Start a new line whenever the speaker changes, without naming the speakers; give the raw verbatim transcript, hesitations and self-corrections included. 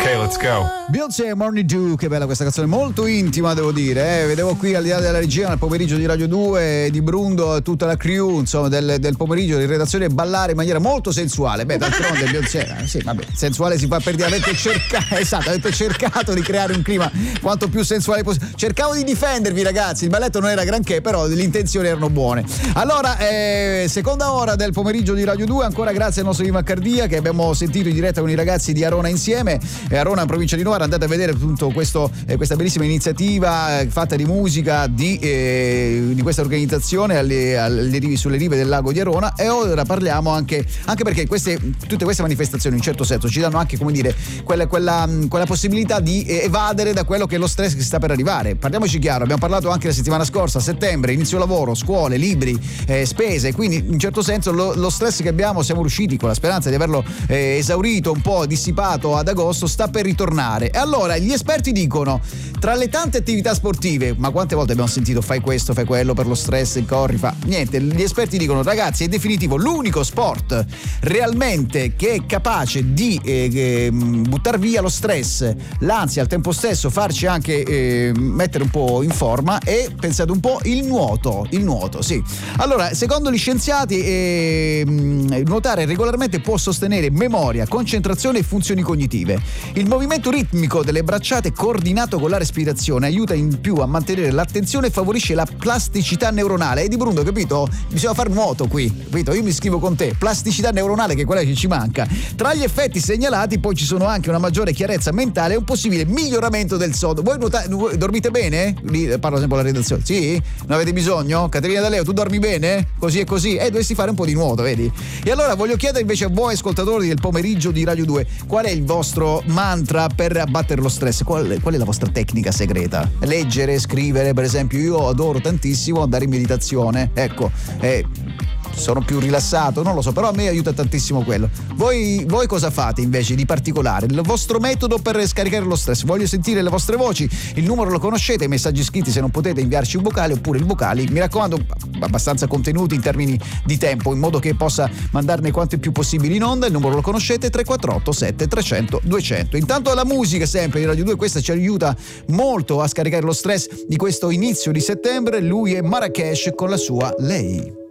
Ok, let's go.
Beyoncé, Morning Dew, che bella questa canzone, molto intima devo dire, eh. Vedevo qui al di là della regia nel pomeriggio di Radio due, di Brundo e tutta la crew, insomma, del, del pomeriggio di redazione ballare in maniera molto sensuale. Beh, d'altronde Beyoncé, eh, sì, vabbè, sensuale si fa per dire, avete cercato, esatto, avete cercato di creare un clima quanto più sensuale possibile. Cercavo di difendervi, ragazzi, il balletto non era granché, però le intenzioni erano buone. Allora, eh, seconda ora del pomeriggio di Radio due, ancora grazie al nostro Ivan Cardia che abbiamo sentito in diretta con i ragazzi di Arona insieme. E Arona, in provincia di Novara, andate a vedere appunto questo, eh, questa bellissima iniziativa eh, fatta di musica di, eh, di questa organizzazione alle, alle rive, sulle rive del lago di Arona. E ora parliamo anche, anche perché queste, tutte queste manifestazioni in certo senso ci danno anche, come dire, quella, quella, quella possibilità di evadere da quello che è lo stress che si sta per arrivare. Parliamoci chiaro, abbiamo parlato anche la settimana scorsa, a settembre, inizio lavoro, scuole, libri, eh, spese, quindi in certo senso lo, lo stress che abbiamo siamo riusciti, con la speranza di averlo eh, esaurito, un po' dissipato ad agosto, sta per ritornare. E allora gli esperti dicono, tra le tante attività sportive, ma quante volte abbiamo sentito fai questo, fai quello per lo stress, corri, fa niente, gli esperti dicono, ragazzi, è definitivo l'unico sport realmente che è capace di eh, eh, buttar via lo stress, l'ansia, al tempo stesso farci anche eh, mettere un po' in forma, e pensate un po', il nuoto, il nuoto, sì. Allora, secondo gli scienziati eh, nuotare regolarmente può sostenere memoria, concentrazione e funzioni cognitive. Il movimento ritmico delle bracciate coordinato con la respirazione aiuta in più a mantenere l'attenzione e favorisce la plasticità neuronale. E di Bruno, capito? Bisogna far nuoto qui, capito? Io mi scrivo con te, plasticità neuronale, che è quella che ci manca. Tra gli effetti segnalati poi ci sono anche una maggiore chiarezza mentale e un possibile miglioramento del sonno. Voi nuota- dormite bene? Lì parlo sempre alla redazione. Sì? Non avete bisogno? Caterina D'Aleo, tu dormi bene? Così e così? Eh, dovresti fare un po' di nuoto, vedi? E allora voglio chiedere invece a voi ascoltatori del pomeriggio di Radio due, qual è il vostro mantra per abbattere lo stress? Qual, qual è la vostra tecnica segreta? Leggere, scrivere, per esempio. Io adoro tantissimo andare in meditazione, ecco, eh, sono più rilassato, non lo so, però a me aiuta tantissimo quello. Voi, voi cosa fate invece di particolare? Il vostro metodo per scaricare lo stress? Voglio sentire le vostre voci, il numero lo conoscete, i messaggi scritti se non potete inviarci un vocale, oppure il vocali, mi raccomando, abbastanza contenuti in termini di tempo, in modo che possa mandarne quanto più possibile in onda. Il numero lo conoscete, tre quattro otto sette trecento duecento. Intanto la musica sempre di Radio due, questa ci aiuta molto a scaricare lo stress di questo inizio di settembre. Lui è Marrakesh con la sua Lei.